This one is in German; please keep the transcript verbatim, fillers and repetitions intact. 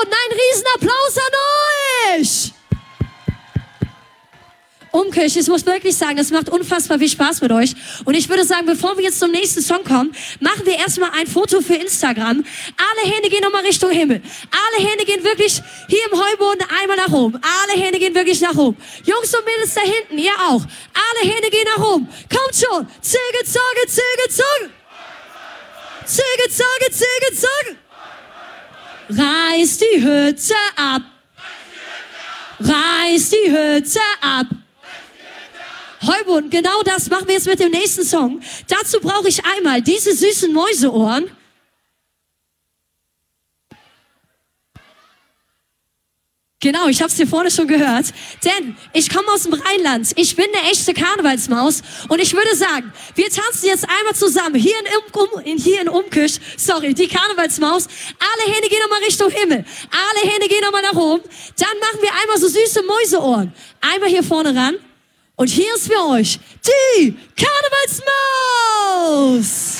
und einen Riesenapplaus an euch. Umkirch, ich muss wirklich sagen, das macht unfassbar viel Spaß mit euch. Und ich würde sagen, bevor wir jetzt zum nächsten Song kommen, machen wir erstmal ein Foto für Instagram. Alle Hände gehen nochmal Richtung Himmel. Alle Hände gehen wirklich hier im Heuboden einmal nach oben. Alle Hände gehen wirklich nach oben. Jungs und Mädels da hinten, ihr auch. Alle Hände gehen nach oben. Kommt schon. Züge, Züge, Züge, Züge. Züge, Züge, Züge, Züge. Reiß die Hütte ab. Reiß die Hütte ab. Heuboden, genau das machen wir jetzt mit dem nächsten Song. Dazu brauche ich einmal diese süßen Mäuseohren. Genau, ich habe es hier vorne schon gehört. Denn ich komme aus dem Rheinland. Ich bin eine echte Karnevalsmaus. Und ich würde sagen, wir tanzen jetzt einmal zusammen. Hier in, um, in, hier in Umkirch, sorry, die Karnevalsmaus. Alle Hände gehen nochmal Richtung Himmel. Alle Hände gehen nochmal nach oben. Dann machen wir einmal so süße Mäuseohren. Einmal hier vorne ran. Und hier ist für euch die Karnevalsmaus.